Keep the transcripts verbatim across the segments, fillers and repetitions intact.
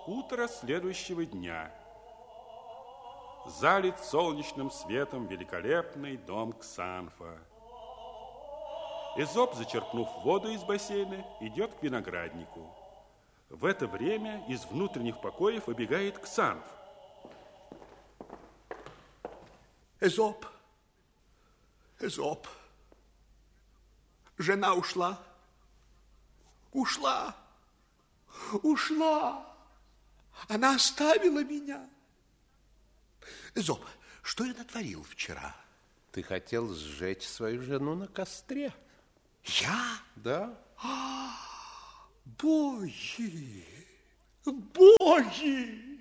Утро следующего дня. Залит солнечным светом великолепный дом Ксанфа. Эзоп, зачерпнув воду из бассейна, идет к винограднику. В это время из внутренних покоев выбегает Ксанф. Эзоп, Эзоп, жена ушла, ушла, ушла. Она оставила меня. Эзоп, что я натворил вчера? Ты хотел сжечь свою жену на костре. Я? Да. А, боги, боги!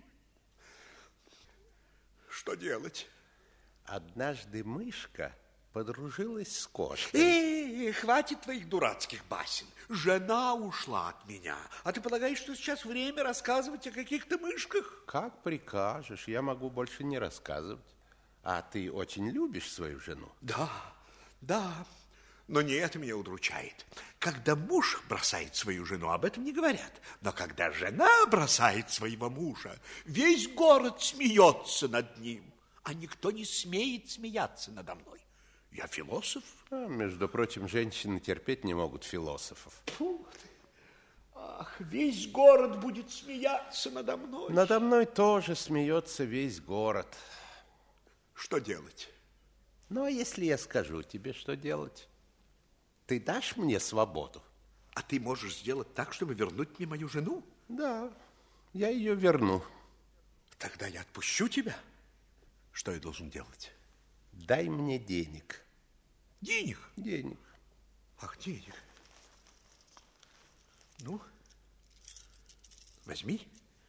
Что делать? Однажды мышка подружилась с кошкой. Эй, хватит твоих дурацких басен. Жена ушла от меня. А ты полагаешь, что сейчас время рассказывать о каких-то мышках? Как прикажешь, я могу больше не рассказывать. А ты очень любишь свою жену? Да, да. Но не это меня удручает. Когда муж бросает свою жену, об этом не говорят. Но когда жена бросает своего мужа, весь город смеется над ним, а никто не смеет смеяться надо мной. Я философ. А, между прочим, женщины терпеть не могут философов. Фу ты. Ах, весь город будет смеяться надо мной. Надо мной тоже смеется весь город. Что делать? Ну, а если я скажу тебе, что делать? Ты дашь мне свободу? А ты можешь сделать так, чтобы вернуть мне мою жену? Да, я ее верну. Тогда я отпущу тебя. Что я должен делать? Дай мне денег. Денег? Денег. Ах, денег. Ну, возьми.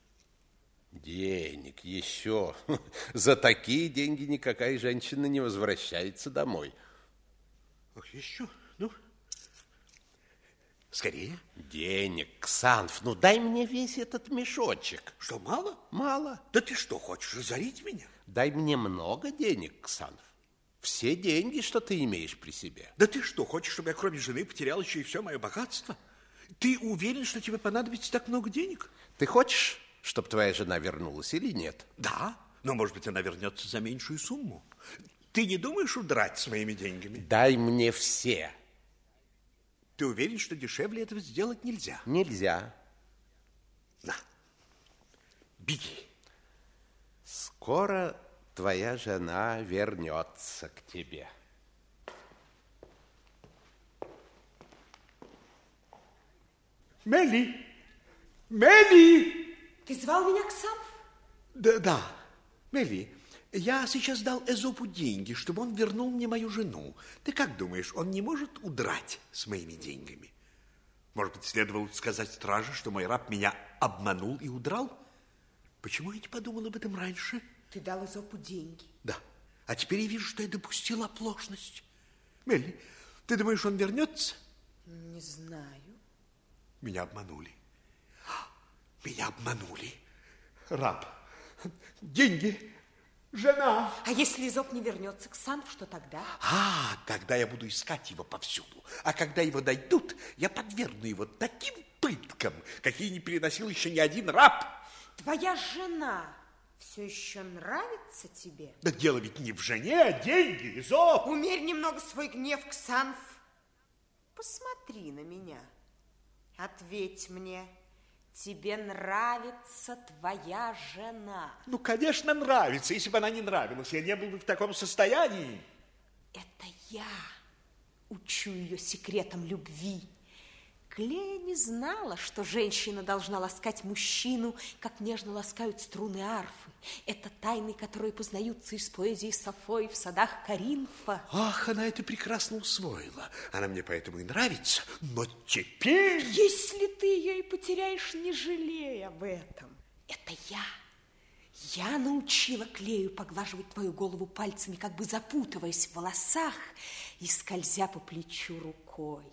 Денег еще. За такие деньги никакая женщина не возвращается домой. Ах, еще? Ну, скорее. Денег, Ксанф, ну дай мне весь этот мешочек. Что, мало? Мало. Да ты что, хочешь разорить меня? Дай мне много денег, Ксанф. Все деньги, что ты имеешь при себе. Да ты что, хочешь, чтобы я кроме жены потерял еще и все мое богатство? Ты уверен, что тебе понадобится так много денег? Ты хочешь, чтобы твоя жена вернулась или нет? Да, но, может быть, она вернется за меньшую сумму. Ты не думаешь удрать с моими деньгами? Дай мне все. Ты уверен, что дешевле этого сделать нельзя? Нельзя. На, беги. Скоро твоя жена вернется к тебе. Мелли! Мелли! Ты звал меня, Ксанф? Да, да. Мелли, я сейчас дал Эзопу деньги, чтобы он вернул мне мою жену. Ты как думаешь, он не может удрать с моими деньгами? Может быть, следовало сказать страже, что мой раб меня обманул и удрал? Почему я не подумал об этом раньше? Ты дал Эзопу деньги. Да. А теперь я вижу, что я допустил оплошность. Мелли, ты думаешь, он вернется? Не знаю. Меня обманули. Меня обманули. Раб. Деньги. Жена. А если Эзоп не вернется, Ксанф, что тогда? А, тогда я буду искать его повсюду. А когда его найдут, я подвергну его таким пыткам, какие не переносил еще ни один раб. Твоя жена все еще нравится тебе? Да дело ведь не в жене, а деньги, Эзоп. Умерь немного свой гнев, Ксанф. Посмотри на меня. Ответь мне, тебе нравится твоя жена? Ну, конечно, нравится. Если бы она не нравилась, я не был бы в таком состоянии. Это я учу ее секретам любви. Клея не знала, что женщина должна ласкать мужчину, как нежно ласкают струны арфы. Это тайны, которые познаются из поэзии Сафо в садах Коринфа. Ах, она это прекрасно усвоила. Она мне поэтому и нравится. Но теперь... Если ты ее и потеряешь, не жалей об этом. Это я. Я научила Клею поглаживать твою голову пальцами, как бы запутываясь в волосах и скользя по плечу рукой.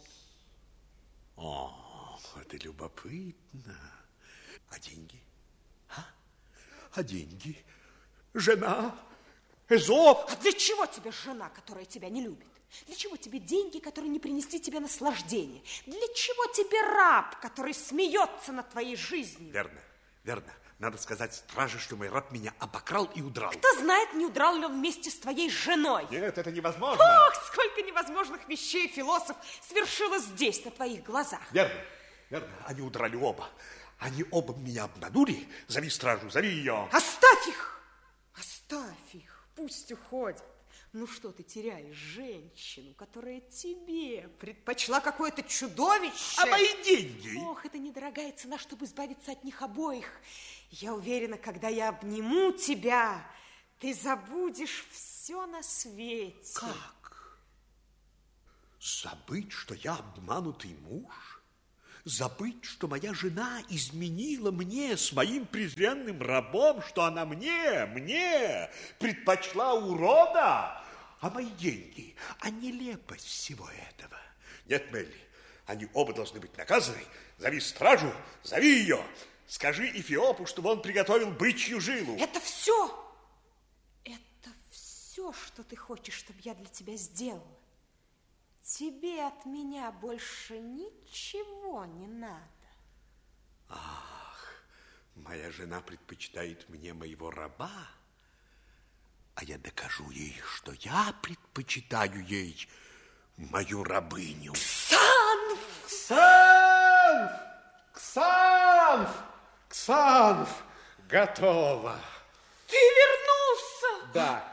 О, это любопытно. А деньги? А? А деньги? Жена? Эзоп? А для чего тебе жена, которая тебя не любит? Для чего тебе деньги, которые не принесли тебе наслаждения? Для чего тебе раб, который смеется над твоей жизнью? Верно. Верно. Надо сказать страже, что мой раб меня обокрал и удрал. Кто знает, не удрал ли он вместе с твоей женой. Нет, это невозможно. Ох, сколько невозможных вещей, философ, свершилось здесь, на твоих глазах. Верно, верно. Они удрали оба. Они оба меня обманули. Зови стражу, зови ее. Оставь их! Оставь их, пусть уходят. Ну что ты теряешь женщину, которая тебе предпочла какое-то чудовище? А мои деньги? Ох, это недорогая цена, чтобы избавиться от них обоих. Я уверена, когда я обниму тебя, ты забудешь все на свете. Как? Забыть, что я обманутый муж? Забыть, что моя жена изменила мне с моим презренным рабом, что она мне, мне предпочла урода? А мои деньги, а нелепость всего этого? Нет, Мелли, они оба должны быть наказаны. Зови стражу, зови ее. Скажи Эфиопу, чтобы он приготовил бычью жилу. Это все, это все, что ты хочешь, чтобы я для тебя сделала. Тебе от меня больше ничего не надо. Ах, моя жена предпочитает мне моего раба, а я докажу ей, что я предпочитаю ей мою рабыню. Ксанф! Ксанф! Ксанф! Ксанф! Готово. Ты вернулся! Да.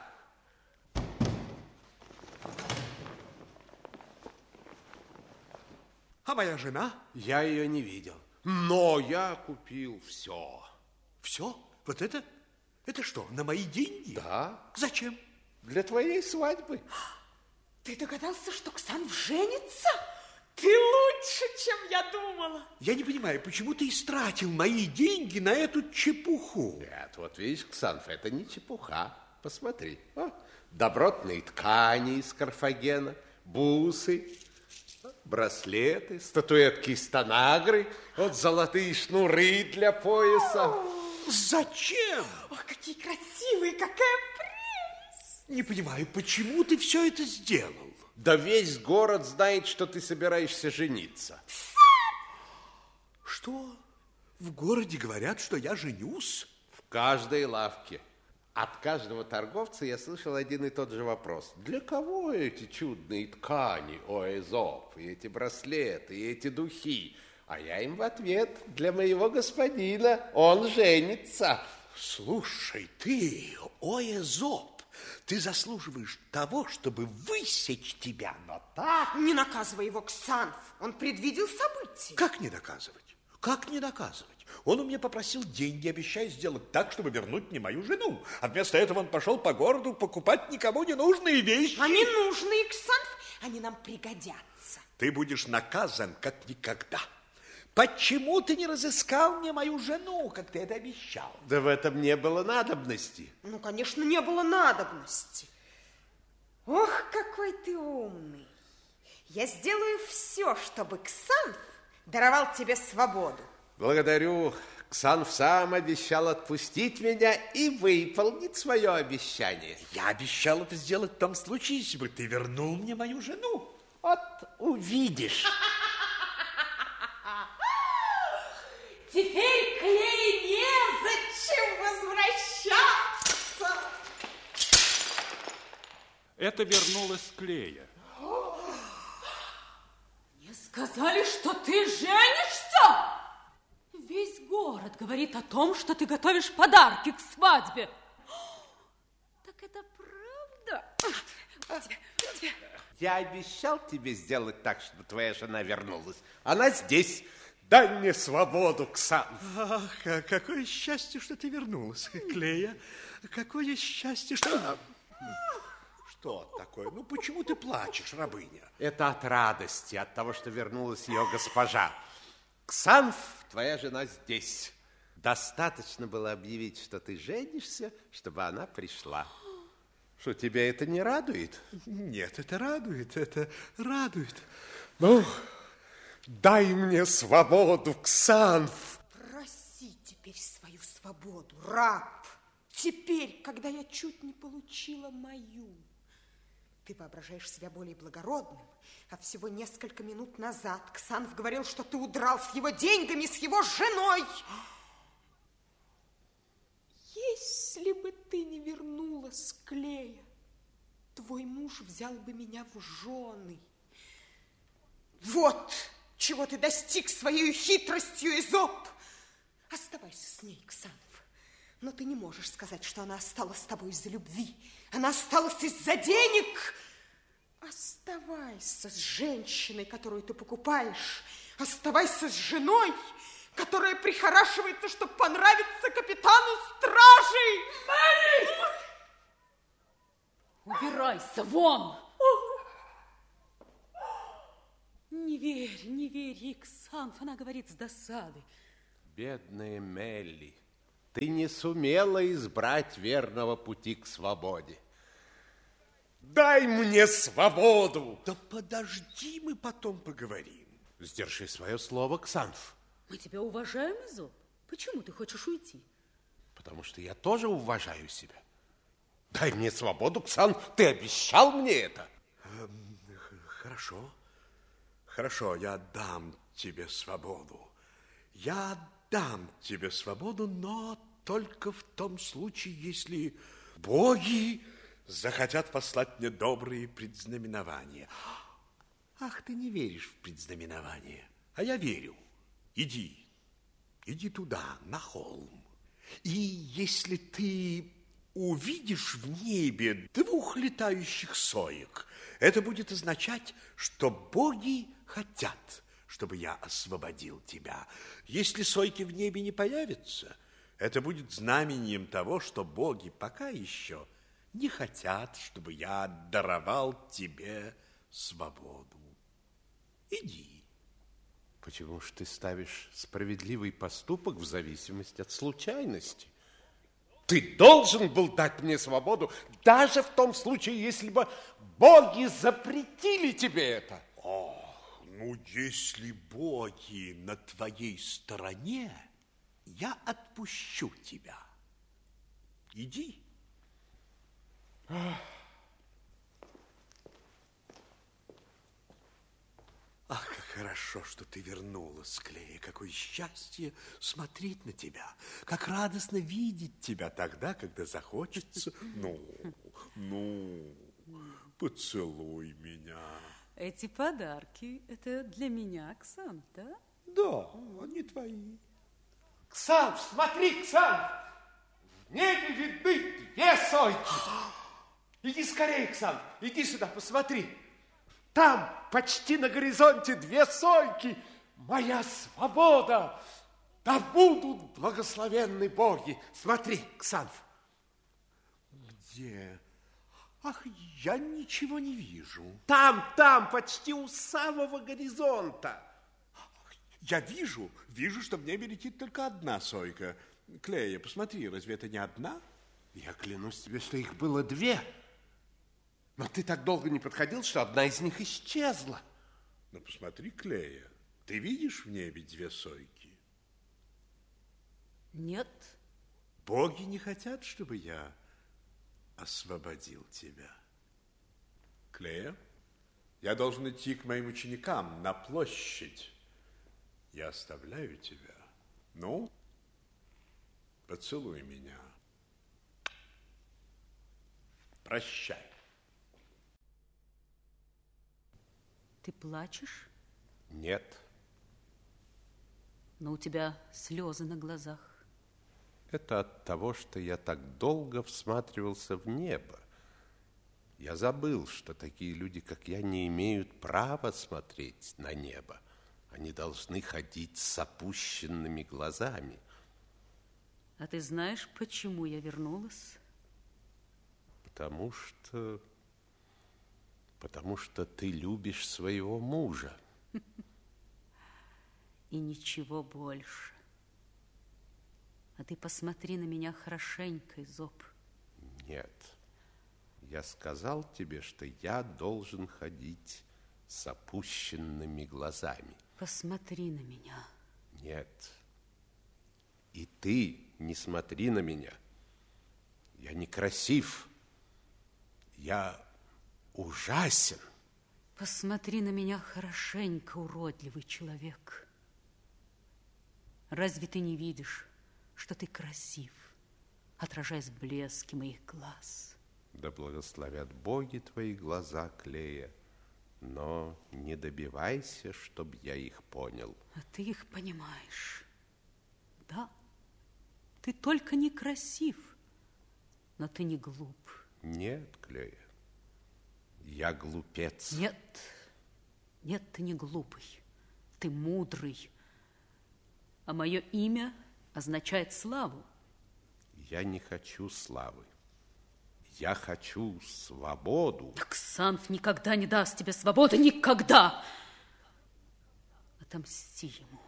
А моя жена? Я ее не видел, но я купил все. Все? Вот это? Это что, на мои деньги? Да. Зачем? Для твоей свадьбы. Ты догадался, что Ксанф женится? Ты лучше, чем я думала. Я не понимаю, почему ты истратил мои деньги на эту чепуху? Нет, вот видишь, Ксанф, это не чепуха. Посмотри. О, добротные ткани из Карфагена, бусы, браслеты, статуэтки из Танагры, вот золотые шнуры для пояса. Зачем? Ох, какие красивые, какая прелесть! Не понимаю, почему ты все это сделал? Да весь город знает, что ты собираешься жениться. Что? В городе говорят, что я женюсь? В каждой лавке. От каждого торговца я слышал один и тот же вопрос. Для кого эти чудные ткани, о Эзоп, и эти браслеты, и эти духи? А я им в ответ: для моего господина, он женится. Слушай, ты, о Эзоп, ты заслуживаешь того, чтобы высечь тебя, но так... Не наказывай его, Ксанф, он предвидел события. Как не наказывать? Как не наказывать? Он у меня попросил деньги, обещая сделать так, чтобы вернуть мне мою жену. А вместо этого он пошел по городу покупать никому не нужные вещи. Они нужны, Ксанф, они нам пригодятся. Ты будешь наказан, как никогда. Почему ты не разыскал мне мою жену, как ты это обещал? Да в этом не было надобности. Ну, конечно, не было надобности. Ох, какой ты умный. Я сделаю все, чтобы Ксанф даровал тебе свободу. Благодарю. Ксанф сам обещал отпустить меня и выполнить свое обещание. Я обещал это сделать в том случае, если бы ты вернул мне мою жену. Вот увидишь. Теперь Клей незачем возвращаться. Это вернулась Клея. Мне сказали, что ты женишься? Весь город говорит о том, что ты готовишь подарки к свадьбе. Так это правда? Я обещал тебе сделать так, чтобы твоя жена вернулась. Она здесь. Дай мне свободу, Ксанф. Ах, какое счастье, что ты вернулась, Клея. Какое счастье, что... Что такое? Ну, почему ты плачешь, рабыня? Это от радости, от того, что вернулась ее госпожа. Ксанф, твоя жена здесь. Достаточно было объявить, что ты женишься, чтобы она пришла. Что, тебя это не радует? Нет, это радует, это радует. Ну, дай мне свободу, Ксанф. Проси теперь свою свободу, раб. Теперь, когда я чуть не получила мою. Ты воображаешь себя более благородным, а всего несколько минут назад Ксанф говорил, что ты удрал с его деньгами, с его женой. голос, Клея, твой муж взял бы меня в жены. Вот чего ты достиг своей хитростью, Эзоп. Оставайся с ней, Ксанф. Но ты не можешь сказать, что она осталась с тобой из-за любви. Она осталась из-за денег. Оставайся с женщиной, которую ты покупаешь. Оставайся с женой, которая прихорашивается, чтобы понравиться капитану стражи. Убирайся вон! Не верь, не верь ей, Ксанф, она говорит с досады. Бедная Мелли, ты не сумела избрать верного пути к свободе. Дай мне свободу! Да подожди, мы потом поговорим. Сдержи свое слово, Ксанф. Мы тебя уважаем, Эзоп. Почему ты хочешь уйти? Потому что я тоже уважаю себя. Дай мне свободу, Ксанф. Ты обещал мне это. Эм, хорошо. Хорошо, я дам тебе свободу. Я дам тебе свободу, но только в том случае, если боги захотят послать мне добрые предзнаменования. Ах, ты не веришь в предзнаменования, а я верю. Иди, иди туда, на холм. И если ты увидишь в небе двух летающих соек, это будет означать, что боги хотят, чтобы я освободил тебя. Если сойки в небе не появятся, это будет знамением того, что боги пока еще не хотят, чтобы я даровал тебе свободу. Иди. Почему же ты ставишь справедливый поступок в зависимости от случайности? Ты должен был дать мне свободу, даже в том случае, если бы боги запретили тебе это. Ох, ну если боги на твоей стороне, я отпущу тебя. Иди. Ах, как хорошо, что ты вернулась, Клея. Какое счастье смотреть на тебя. Как радостно видеть тебя тогда, когда захочется. Ну, ну, поцелуй меня. Эти подарки, это для меня, Ксанф, да? Да, они твои. Ксанф, смотри, Ксанф! В небе видны две сойки. Иди скорее, Ксанф, иди сюда, посмотри. Там, почти на горизонте, две сойки. Моя свобода. Да будут благословенны боги. Смотри, Ксанф. Где? Ах, я ничего не вижу. Там, там, почти у самого горизонта. Я вижу, вижу, что в небе летит только одна сойка. Клея, посмотри, разве это не одна? Я клянусь тебе, что их было две. Но ты так долго не подходил, что одна из них исчезла. Ну, посмотри, Клея, ты видишь в небе две сойки? Нет. Боги не хотят, чтобы я освободил тебя. Клея, я должен идти к моим ученикам на площадь. Я оставляю тебя. Ну, поцелуй меня. Прощай. Ты плачешь? Нет. Но у тебя слезы на глазах. Это от того, что я так долго всматривался в небо. Я забыл, что такие люди, как я, не имеют права смотреть на небо. Они должны ходить с опущенными глазами. А ты знаешь, почему я вернулась? Потому что... Потому что ты любишь своего мужа. И ничего больше. А ты посмотри на меня хорошенько, Эзоп. Нет. Я сказал тебе, что я должен ходить с опущенными глазами. Посмотри на меня. Нет. И ты не смотри на меня. Я некрасив. Я ужасен. Посмотри на меня хорошенько, уродливый человек. Разве ты не видишь, что ты красив, отражаясь в блеске моих глаз? Да благословят боги твои глаза, Клея, но не добивайся, чтоб я их понял. А ты их понимаешь. Да, ты только некрасив, но ты не глуп. Нет, Клея, я глупец. Нет, нет, ты не глупый, ты мудрый. А мое имя означает славу. Я не хочу славы. Я хочу свободу. Ксанф никогда не даст тебе свободы, никогда. Отомсти ему.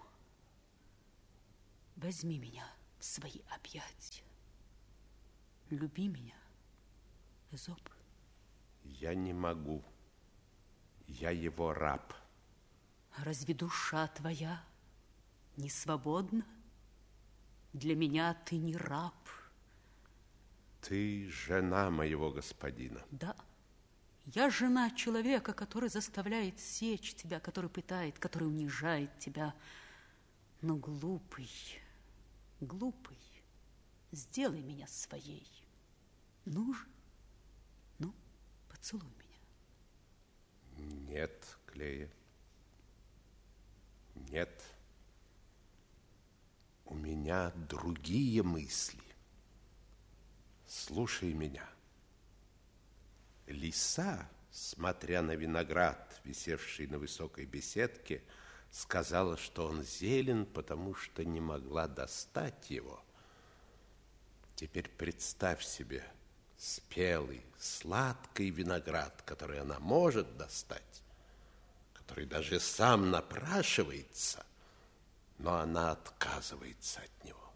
Возьми меня в свои объятия. Люби меня, Эзоп. Я не могу. Я его раб. Разве душа твоя не свободна? Для меня ты не раб. Ты жена моего господина. Да, я жена человека, который заставляет сечь тебя, который пытает, который унижает тебя. Но глупый, глупый, сделай меня своей. Ну же, ну, поцелуй меня. Нет, Клея, нет. У меня другие мысли. Слушай меня. Лиса, смотря на виноград, висевший на высокой беседке, сказала, что он зелен, потому что не могла достать его. Теперь представь себе спелый, сладкий виноград, который она может достать, который даже сам напрашивается, но она отказывается от него.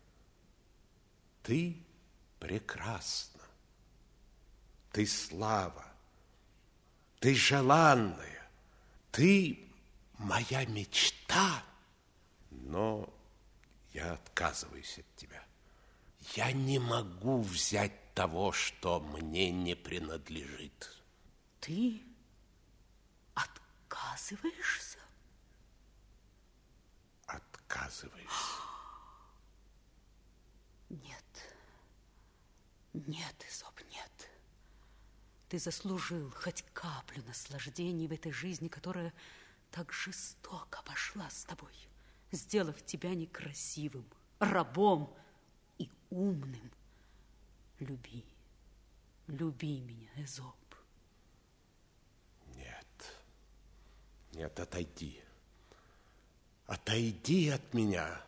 Ты прекрасна, ты слава, ты желанная, ты моя мечта, но я отказываюсь от тебя. Я не могу взять того, что мне не принадлежит. Ты отказываешься? Отказываюсь. Нет. Нет, Эзоп, нет. Ты заслужил хоть каплю наслаждений в этой жизни, которая так жестоко пошла с тобой, сделав тебя некрасивым, рабом и умным. Люби, люби меня, Эзоп. Нет, нет, отойди. Отойди от меня.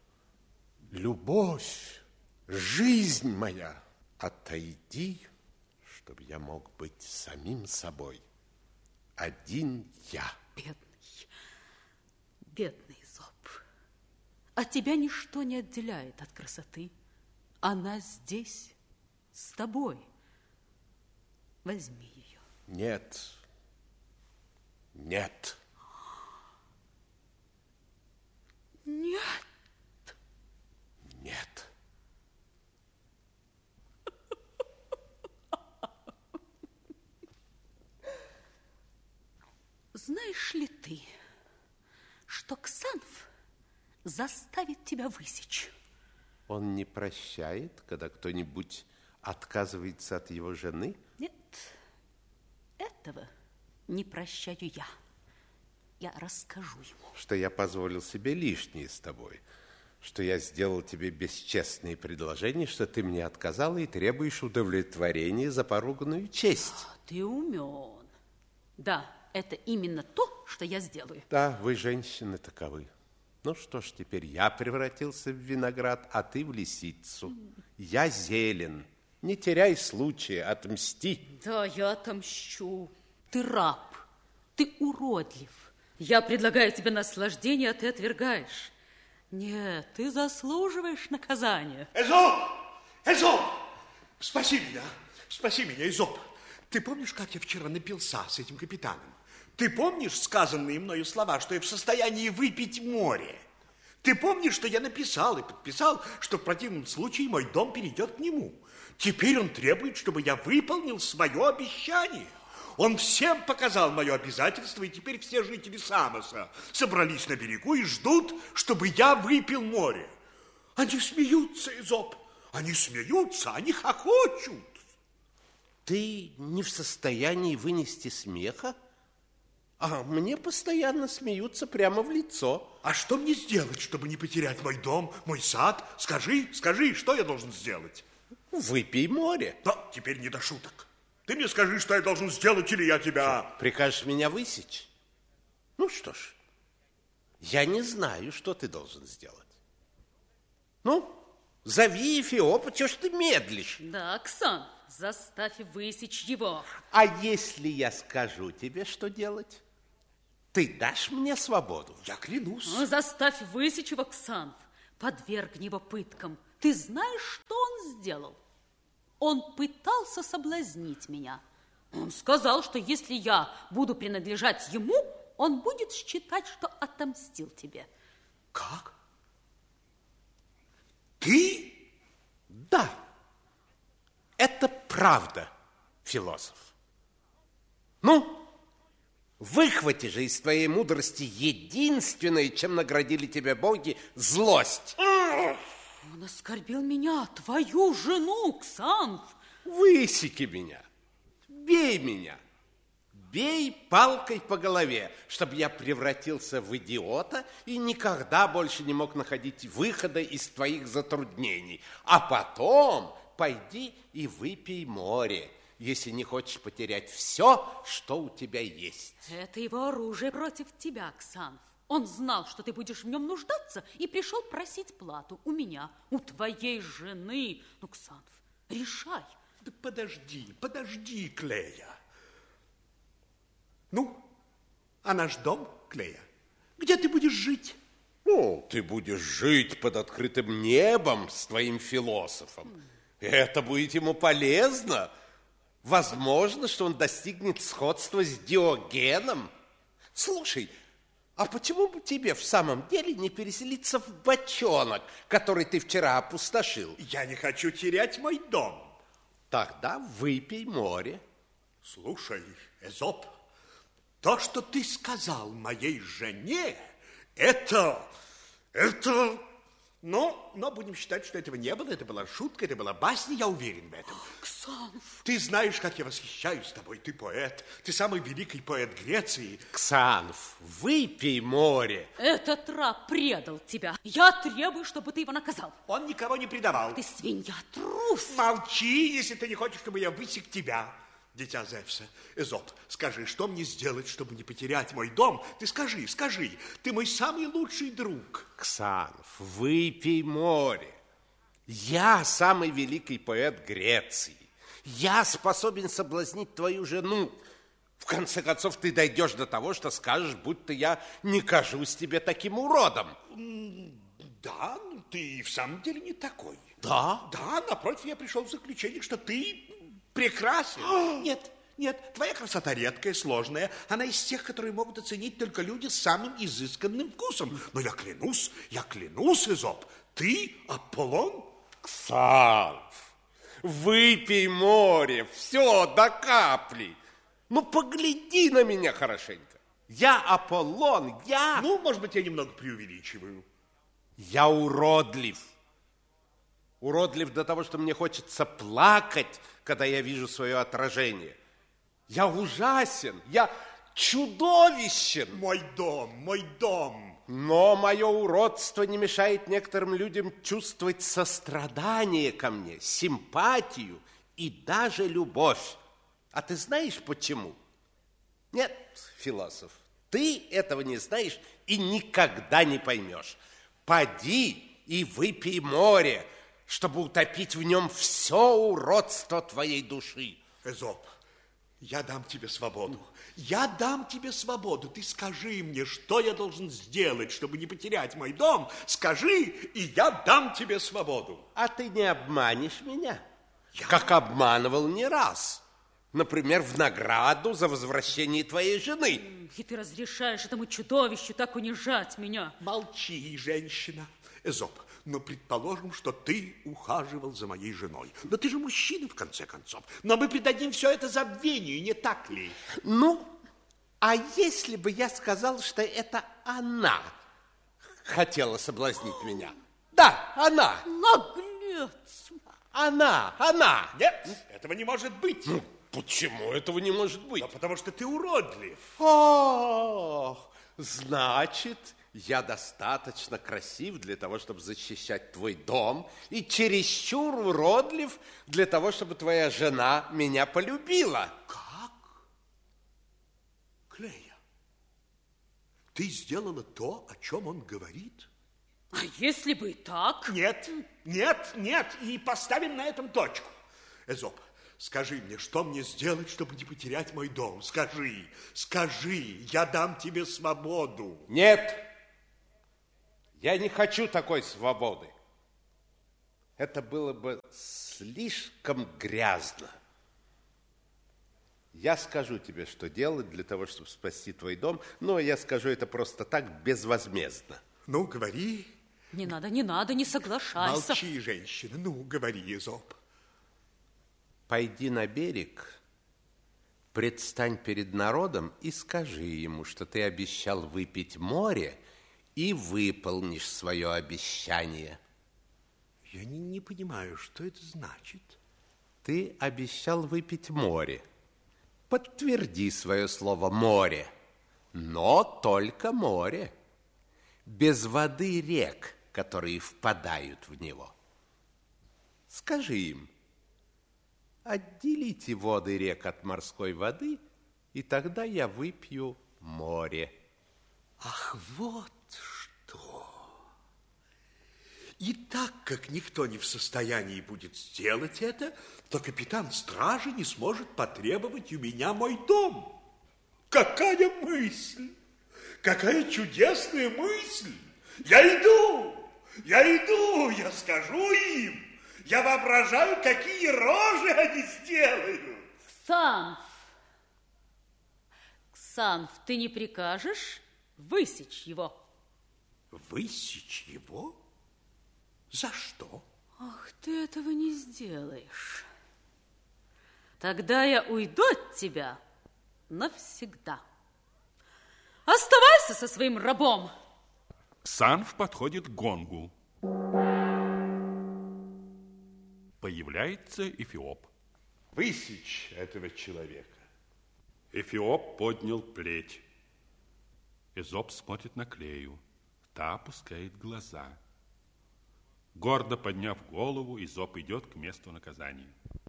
Любовь, жизнь моя. Отойди, чтобы я мог быть самим собой. Один я. Бедный, бедный Эзоп. От тебя ничто не отделяет от красоты. Она здесь, с тобой. Возьми ее. Нет, нет. Нет. Нет. Знаешь ли ты, что Ксанф заставит тебя высечь? Он не прощает, когда кто-нибудь отказывается от его жены? Нет, этого не прощаю я. Я расскажу ему. Что я позволил себе лишнее с тобой, что я сделал тебе бесчестные предложения, что ты мне отказала и требуешь удовлетворения за поруганную честь. Ты умен. Да, это именно то, что я сделаю. Да, вы, женщины, таковы. Ну что ж, теперь я превратился в виноград, а ты в лисицу. Я зелен. Не теряй случая, отмсти. Да, я отомщу. Ты раб, ты уродлив. Я предлагаю тебе наслаждение, а ты отвергаешь. Нет, ты заслуживаешь наказания. Эзоп! Эзоп! Спаси меня! Спаси меня, Эзоп! Ты помнишь, как я вчера напился с этим капитаном? Ты помнишь сказанные мною слова, что я в состоянии выпить море? Ты помнишь, что я написал и подписал, что в противном случае мой дом перейдет к нему? Теперь он требует, чтобы я выполнил свое обещание. Он всем показал мое обязательство, и теперь все жители Самоса собрались на берегу и ждут, чтобы я выпил море. Они смеются, Эзоп, они смеются, они хохочут. Ты не в состоянии вынести смеха? А мне постоянно смеются прямо в лицо. А что мне сделать, чтобы не потерять мой дом, мой сад? Скажи, скажи, что я должен сделать? Выпей море. Но теперь не до шуток. Ты мне скажи, что я должен сделать, или я тебя... Что, прикажешь меня высечь? Ну что ж, я не знаю, что ты должен сделать. Ну, зови Эфиопа, чего ж ты медлишь? Да, Ксанф, заставь высечь его. А если я скажу тебе, что делать, ты дашь мне свободу? Я клянусь. Ну, заставь высечь его, Ксанф, подвергни его пыткам. Ты знаешь, что он сделал? Он пытался соблазнить меня. Он сказал, что если я буду принадлежать ему, он будет считать, что отомстил тебе. Как? Ты? Да, это правда, философ. Ну, выхвати же из твоей мудрости единственное, чем наградили тебя боги, злость. Он оскорбил меня, твою жену, Ксанф. Высеки меня, бей меня, бей палкой по голове, чтобы я превратился в идиота и никогда больше не мог находить выхода из твоих затруднений. А потом пойди и выпей море, если не хочешь потерять все, что у тебя есть. Это его оружие против тебя, Ксанф. Он знал, что ты будешь в нем нуждаться, и пришел просить плату у меня, у твоей жены. Ну, Ксанф, решай. Да подожди, подожди, Клея. Ну, а наш дом, Клея, где ты будешь жить? Ну, ты будешь жить под открытым небом с твоим философом. Это будет ему полезно. Возможно, что он достигнет сходства с Диогеном. Слушай, а почему бы тебе в самом деле не переселиться в бочонок, который ты вчера опустошил? Я не хочу терять мой дом. Тогда выпей море. Слушай, Эзоп, то, что ты сказал моей жене, это, это... Но, но будем считать, что этого не было, это была шутка, это была басня, я уверен в этом. Ксанф. Ты знаешь, как я восхищаюсь тобой, ты поэт, ты самый великий поэт Греции. Ксанф, выпей море. Этот раб предал тебя. Я требую, чтобы ты его наказал. Он никого не предавал. Ты свинья, трус. Молчи, если ты не хочешь, чтобы я высек тебя. Дитя Зевса, Эзоп, скажи, что мне сделать, чтобы не потерять мой дом? Ты скажи, скажи, ты мой самый лучший друг. Ксанф, выпей море. Я самый великий поэт Греции. Я способен соблазнить твою жену. В конце концов, ты дойдешь до того, что скажешь, будто я не кажусь тебе таким уродом. Да, ты в самом деле не такой. Да? Да, напротив, я пришел в заключение, что ты... прекрасен. Нет, нет, твоя красота редкая, сложная. Она из тех, которые могут оценить только люди с самым изысканным вкусом. Но я клянусь, я клянусь, Эзоп, ты Аполлон? Ксанф, выпей море, все до капли. Ну, погляди на меня хорошенько. Я Аполлон, я... Ну, может быть, я немного преувеличиваю. Я уродлив. Уродлив до того, что мне хочется плакать, когда я вижу свое отражение. Я ужасен, я чудовищен. Мой дом, мой дом. Но мое уродство не мешает некоторым людям чувствовать сострадание ко мне, симпатию и даже любовь. А ты знаешь почему? Нет, философ, ты этого не знаешь и никогда не поймешь. Поди и выпей море, чтобы утопить в нем все уродство твоей души. Эзоп, я дам тебе свободу. Я дам тебе свободу. Ты скажи мне, что я должен сделать, чтобы не потерять мой дом. Скажи, и я дам тебе свободу. А ты не обманешь меня, Я? как обманывал не раз. Например, в награду за возвращение твоей жены. И ты разрешаешь этому чудовищу так унижать меня. Молчи, женщина. Эзоп, но предположим, что ты ухаживал за моей женой. Но ты же мужчина, в конце концов. Но мы придадим все это забвению, не так ли? Ну, а если бы я сказал, что это она хотела соблазнить меня? Да, она. Наглец. Она, она. Нет, этого не может быть. Ну, Почему этого не может быть? Да потому что ты уродлив. Ох, значит, я достаточно красив для того, чтобы защищать твой дом, и чересчур уродлив для того, чтобы твоя жена меня полюбила. Как? Клея, ты сделала то, о чем он говорит? А если бы и так? Нет, нет, нет, и поставим на этом точку. Эзоп, скажи мне, что мне сделать, чтобы не потерять мой дом? Скажи, скажи, я дам тебе свободу. Нет, я не хочу такой свободы. Это было бы слишком грязно. Я скажу тебе, что делать для того, чтобы спасти твой дом, но я скажу это просто так, безвозмездно. Ну, говори. Не надо, не надо, не соглашайся. Молчи, женщина, ну, говори, Эзоп. Пойди на берег, предстань перед народом и скажи ему, что ты обещал выпить море и выполнишь свое обещание. Я не, не понимаю, что это значит. Ты обещал выпить море. Подтверди свое слово «море», но только море, без воды рек, которые впадают в него. Скажи им: отделите воды рек от морской воды, и тогда я выпью море. Ах, вот что! И так как никто не в состоянии будет сделать это, то капитан стражи не сможет потребовать у меня мой дом. Какая мысль! Какая чудесная мысль! Я иду! Я иду! Я скажу им! Я воображаю, какие рожи они сделают! Ксанф! Ксанф, ты не прикажешь высечь его? Высечь его? За что? Ах, ты этого не сделаешь. Тогда я уйду от тебя навсегда. Оставайся со своим рабом. Ксанф подходит к гонгу. Появляется Эфиоп. Высечь этого человека. Эфиоп поднял плеть. Эзоп смотрит на Клею. Та опускает глаза. Гордо подняв голову, Эзоп идет к месту наказания.